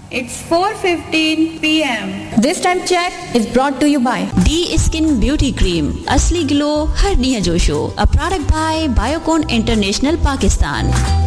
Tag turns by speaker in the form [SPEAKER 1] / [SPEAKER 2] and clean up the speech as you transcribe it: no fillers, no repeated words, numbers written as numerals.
[SPEAKER 1] It's 4:15 p.m.
[SPEAKER 2] This time check is brought to you by
[SPEAKER 3] D Skin Beauty Cream, Asli Glow, Har Niya Josho, a product by Biocon International, Pakistan.